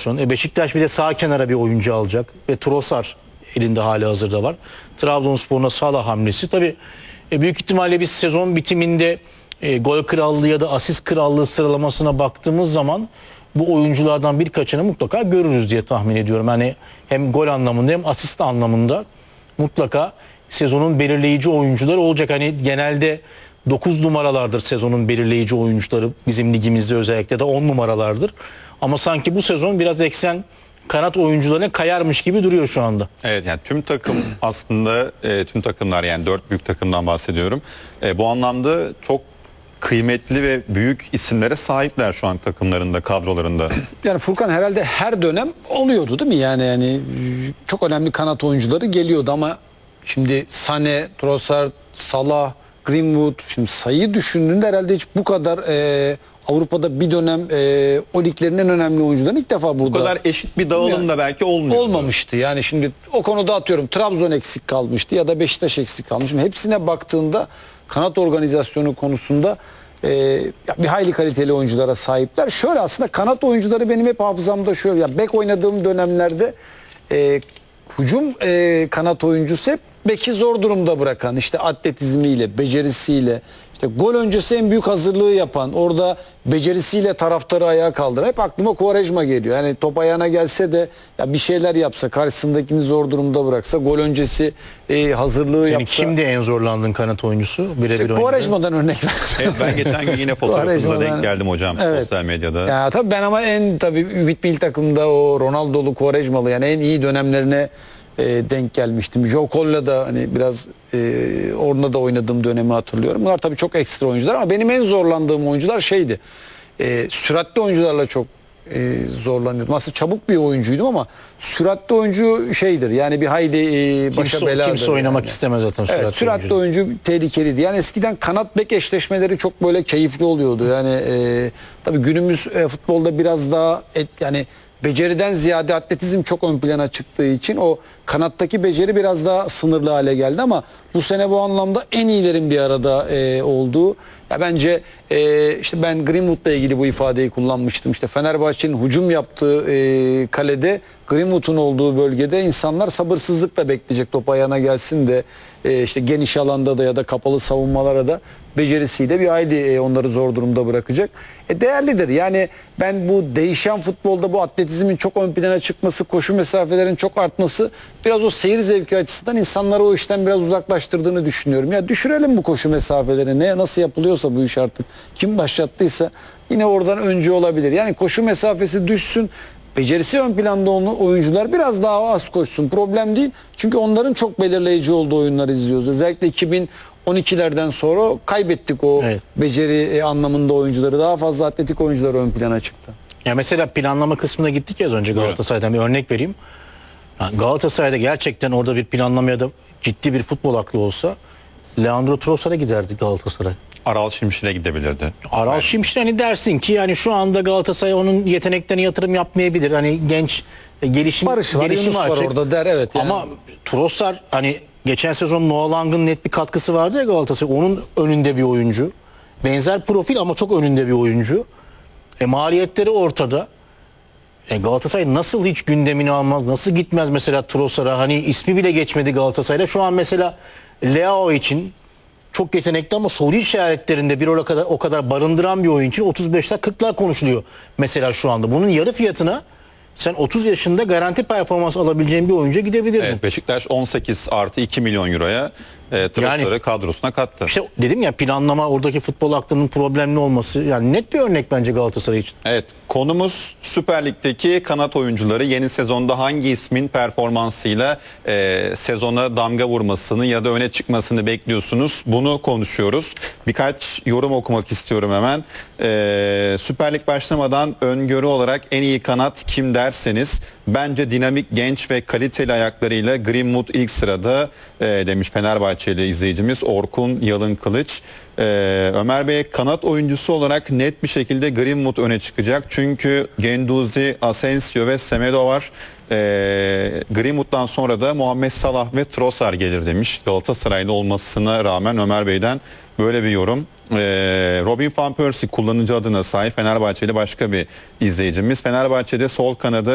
organizasyon. Beşiktaş bir de sağ kenara bir oyuncu alacak. Ve Trossard elinde hali hazırda var. Trabzonspor'un Salah hamlesi. Tabii büyük ihtimalle biz sezon bitiminde gol krallığı ya da asist krallığı sıralamasına baktığımız zaman bu oyunculardan birkaçını mutlaka görürüz diye tahmin ediyorum. Hani hem gol anlamında hem asist anlamında mutlaka sezonun belirleyici oyuncuları olacak. Hani genelde 9 numaralardır sezonun belirleyici oyuncuları bizim ligimizde, özellikle de 10 numaralardır. Ama sanki bu sezon biraz eksen kanat oyuncularına kayarmış gibi duruyor şu anda. Evet, yani tüm takım aslında tüm takımlar, yani 4 büyük takımdan bahsediyorum. Bu anlamda çok kıymetli ve büyük isimlere sahipler şu an takımlarında, kadrolarında. Yani Furkan, herhalde her dönem oluyordu değil mi? Yani çok önemli kanat oyuncuları geliyordu ama şimdi Sané, Trossard, Salah, Greenwood, şimdi sayıyı düşündüğünde herhalde hiç bu kadar Avrupa'da bir dönem o liglerin en önemli oyuncuları ilk defa burada. Bu kadar eşit bir dağılım da belki olmamıştı. Yani şimdi o konuda atıyorum Trabzon eksik kalmıştı ya da Beşiktaş eksik kalmıştı. Hepsine baktığında kanat organizasyonu konusunda bir hayli kaliteli oyunculara sahipler. Şöyle, aslında kanat oyuncuları benim hep hafızamda şöyle, ya bek oynadığım dönemlerde hücum kanat oyuncusu hep beki zor durumda bırakan, işte atletizmiyle, becerisiyle, işte gol öncesi en büyük hazırlığı yapan, orada becerisiyle taraftarı ayağa kaldıran, hep aklıma Quaresma geliyor. Yani top ayağına gelse de ya bir şeyler yapsa, karşısındakini zor durumda bıraksa, gol öncesi hazırlığı Yani yapsa. kimdi en zorlandığın kanat oyuncusu? Birebir Quaresma'dan örnek ver. Evet, ben geçen gün yine fotoğrafınıza denk geldim hocam, sosyal medyada. Ya tabii ben ama Ümit Milli Takım'da o Ronaldo'lu, Quaresma'lı, yani en iyi dönemlerine denk gelmiştim. Joe Colla da hani biraz orada da oynadığım dönemi hatırlıyorum. Bunlar tabii çok ekstra oyuncular ama benim en zorlandığım oyuncular şeydi. Süratli oyuncularla çok zorlanıyordum. Aslında çabuk bir oyuncuydum ama süratli oyuncu şeydir. Yani bir hayli başa beladır. Kimse oynamak yani istemez zaten süratli, evet, süratli oyuncu tehlikeliydi. Yani eskiden kanat bek eşleşmeleri çok böyle keyifli oluyordu. Yani tabii günümüz futbolda biraz daha yani beceriden ziyade atletizm çok ön plana çıktığı için o kanattaki beceri biraz daha sınırlı hale geldi ama bu sene bu anlamda en iyilerin bir arada olduğu. Ya bence işte ben Greenwood'la ilgili bu ifadeyi kullanmıştım. İşte Fenerbahçe'nin hücum yaptığı kalede, Greenwood'un olduğu bölgede insanlar sabırsızlıkla bekleyecek top ayağına gelsin de işte geniş alanda da ya da kapalı savunmalara da becerisiyle bir hayli onları zor durumda bırakacak. Değerlidir. Yani ben bu değişen futbolda bu atletizmin çok ön plana çıkması, koşu mesafelerin çok artması biraz o seyir zevki açısından insanları o işten biraz uzaklaştırdığını düşünüyorum. Ya düşürelim bu koşu mesafelerini. Nasıl yapılıyorsa bu iş artık. Kim başlattıysa yine oradan öncü olabilir. Yani koşu mesafesi düşsün. Becerisi ön planda olan oyuncular biraz daha az koşsun. Problem değil. Çünkü onların çok belirleyici olduğu oyunları izliyoruz. Özellikle 2012'lerden sonra kaybettik o beceri anlamında oyuncuları. Daha fazla atletik oyuncular ön plana çıktı. Ya mesela planlama kısmına gittik ya az önce, Galatasaray'dan bir örnek vereyim. Yani Galatasaray'da gerçekten orada bir planlama ya da ciddi bir futbol aklı olsa Leandro Trossard'a giderdi Galatasaray. Aral Şimşir'e gidebilirdi. Aral Şimşir, hani dersin ki yani şu anda Galatasaray onun yeteneklerine yatırım yapmayabilir. Hani genç gelişim Barış var, Yunus var orada der, evet. Yani. Ama Trossard, hani geçen sezon Noah Lang'ın net bir katkısı vardı ya Galatasaray. Onun önünde bir oyuncu. Benzer profil ama çok önünde bir oyuncu. Maliyetleri ortada. Galatasaray nasıl hiç gündemini almaz, nasıl gitmez mesela Trossard'a, hani ismi bile geçmedi Galatasaray'da. Şu an mesela Leao için çok yetenekli ama soru işaretlerinde bir o kadar barındıran bir oyun için 35'ler 40'lar konuşuluyor mesela şu anda. Bunun yarı fiyatına sen 30 yaşında garanti performans alabileceğin bir oyuncuya gidebilirdin. Evet, Beşiktaş 18 artı 2 milyon euroya Trossard'ı kadrosuna kattı. İşte dedim ya, planlama, oradaki futbol aklının problemli olması, yani net bir örnek bence Galatasaray için. Evet, konumuz Süper Lig'deki kanat oyuncuları. Yeni sezonda hangi ismin performansıyla sezona damga vurmasını ya da öne çıkmasını bekliyorsunuz? Bunu konuşuyoruz. Birkaç yorum okumak istiyorum hemen. Süper Lig başlamadan öngörü olarak en iyi kanat kim derseniz, bence dinamik, genç ve kaliteli ayaklarıyla Greenwood ilk sırada demiş Fenerbahçeli izleyicimiz Orkun Yalın Kılıç. Ömer Bey, kanat oyuncusu olarak net bir şekilde Greenwood öne çıkacak. Çünkü Guendouzi, Asensio ve Semedo var. Greenwood'dan sonra da Muhammed Salah ve Trossard gelir demiş. Galatasaraylı olmasına rağmen Ömer Bey'den böyle bir yorum. Robin van Persie kullanıcı adına sahip Fenerbahçeli başka bir izleyicimiz. Fenerbahçe'de sol kanadı